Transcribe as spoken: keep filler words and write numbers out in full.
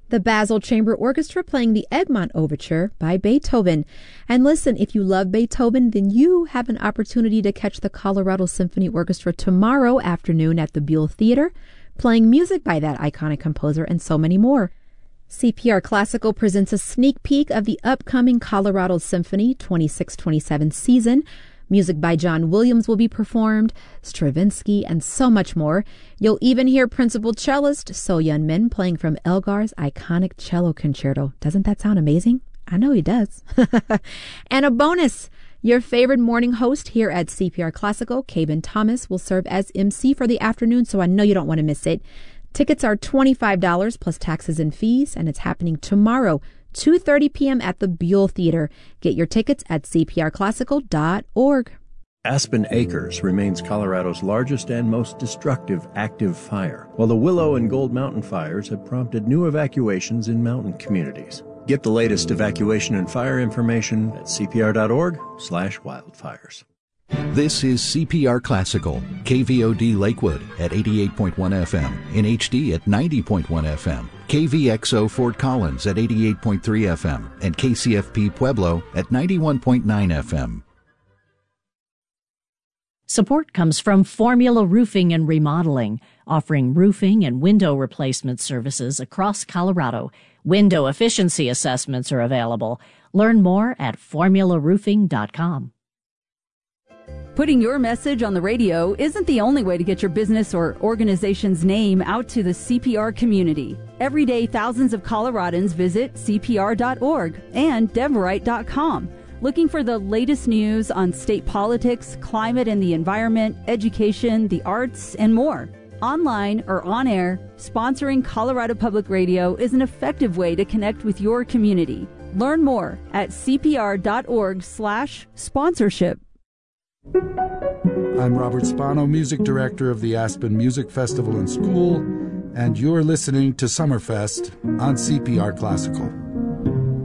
The Basel Chamber Orchestra playing the Egmont Overture by Beethoven. And listen, if you love Beethoven, then you have an opportunity to catch the Colorado Symphony Orchestra tomorrow afternoon at the Buell Theater, playing music by that iconic composer and so many more. C P R Classical presents a sneak peek of the upcoming Colorado Symphony twenty-six twenty-seven season. Music by John Williams will be performed, Stravinsky, and so much more. You'll even hear principal cellist So Yun Min playing from Elgar's iconic cello concerto. Doesn't that sound amazing? I know he does. And a bonus, your favorite morning host here at C P R Classical, Kaven Thomas, will serve as M C for the afternoon, so I know you don't want to miss it. Tickets are twenty-five dollars plus taxes and fees, and it's happening tomorrow, two thirty p.m. at the Buell Theater. Get your tickets at c p r classical dot org. Aspen Acres remains Colorado's largest and most destructive active fire, while the Willow and Gold Mountain fires have prompted new evacuations in mountain communities. Get the latest evacuation and fire information at c p r dot org slash wildfires. This is C P R Classical, K V O D Lakewood at eighty-eight point one F M, in H D at ninety point one F M, K V X O Fort Collins at eighty-eight point three F M, and K C F P Pueblo at ninety-one point nine F M. Support comes from Formula Roofing and Remodeling, offering roofing and window replacement services across Colorado. Window efficiency assessments are available. Learn more at formula roofing dot com. Putting your message on the radio isn't the only way to get your business or organization's name out to the C P R community. Every day, thousands of Coloradans visit c p r dot org and deverite dot com, looking for the latest news on state politics, climate and the environment, education, the arts, and more. Online or on air, sponsoring Colorado Public Radio is an effective way to connect with your community. Learn more at c p r dot org slash sponsorship. I'm Robert Spano, Music Director of the Aspen Music Festival and School, and you're listening to Summerfest on C P R Classical.